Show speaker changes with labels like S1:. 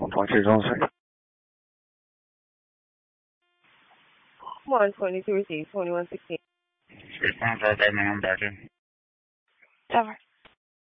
S1: 1.6
S2: 122 receive 2116.
S1: 6.5, I'm back in.
S2: Over.